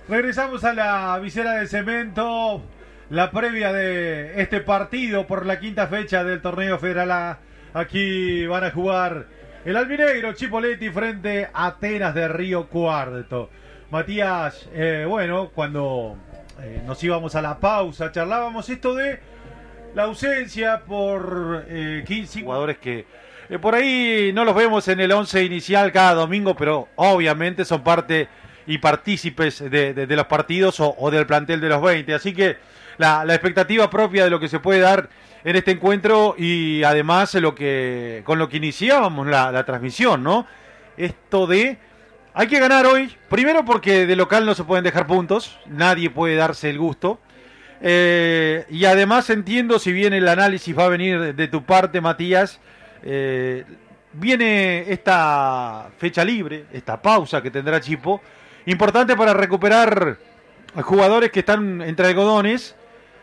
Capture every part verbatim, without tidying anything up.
Regresamos a la visera de cemento, la previa de este partido por la quinta fecha del torneo federal A. Aquí van a jugar el albinegro Chipoleti frente a Atenas de Río Cuarto. Matías, eh, bueno, cuando eh, nos íbamos a la pausa, charlábamos esto de la ausencia por eh, quince jugadores que eh, por ahí no los vemos en el once inicial cada domingo, pero obviamente son parte y partícipes de, de, de los partidos o, o del plantel de los veinte. Así que la, la expectativa propia de lo que se puede dar en este encuentro y además lo que con lo que iniciábamos la, la transmisión, ¿no? Esto de hay que ganar hoy, primero porque de local no se pueden dejar puntos, nadie puede darse el gusto. Eh, y además entiendo, si bien el análisis va a venir de, de tu parte, Matías, eh, viene esta fecha libre, esta pausa que tendrá Chipo, importante para recuperar a jugadores que están entre algodones,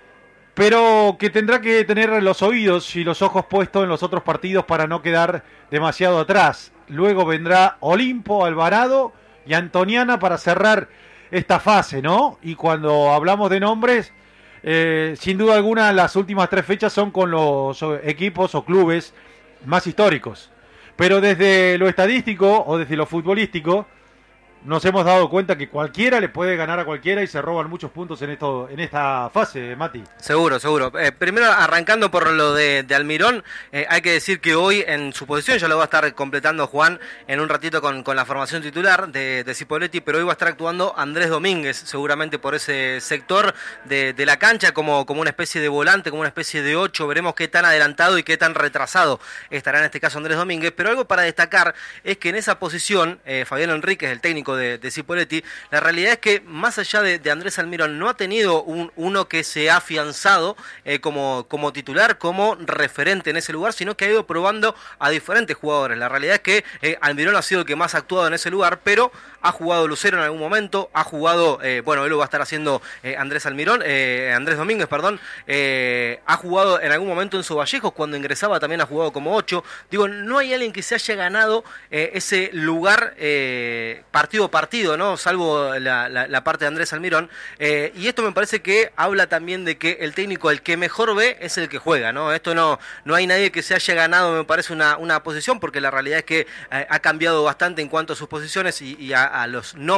pero que tendrá que tener los oídos y los ojos puestos en los otros partidos para no quedar demasiado atrás. Luego vendrá Olimpo, Alvarado y Antoniana para cerrar esta fase, ¿no? Y cuando hablamos de nombres, eh, sin duda alguna las últimas tres fechas son con los equipos o clubes más históricos. Pero desde lo estadístico o desde lo futbolístico, nos hemos dado cuenta que cualquiera le puede ganar a cualquiera y se roban muchos puntos en esto, en esta fase, Mati. Seguro, seguro. Eh, primero, arrancando por lo de, de Almirón, eh, hay que decir que hoy en su posición, ya lo va a estar completando Juan en un ratito con, con la formación titular de, de Cipolletti, pero hoy va a estar actuando Andrés Domínguez, seguramente por ese sector de, de la cancha, como, como una especie de volante, como una especie de ocho. Veremos qué tan adelantado y qué tan retrasado estará en este caso Andrés Domínguez, pero algo para destacar es que en esa posición, eh, Fabián Enríquez, el técnico de, de Cipolletti, la realidad es que más allá de, de Andrés Almirón no ha tenido un, uno que se ha afianzado eh, como, como titular, como referente en ese lugar, sino que ha ido probando a diferentes jugadores. La realidad es que eh, Almirón ha sido el que más ha actuado en ese lugar, pero ha jugado Lucero en algún momento, ha jugado, eh, bueno, él lo va a estar haciendo eh, Andrés Almirón, eh, Andrés Domínguez, perdón, eh, ha jugado en algún momento en Vallejos, cuando ingresaba también ha jugado como ocho. Digo, no hay alguien que se haya ganado eh, ese lugar eh, partido a partido, ¿no? Salvo la, la, la parte de Andrés Almirón. Eh, y esto me parece que habla también de que el técnico, el que mejor ve, es el que juega, ¿no? Esto no, no hay nadie que se haya ganado, me parece, una, una posición, porque la realidad es que eh, ha cambiado bastante en cuanto a sus posiciones y, y a, a los nombres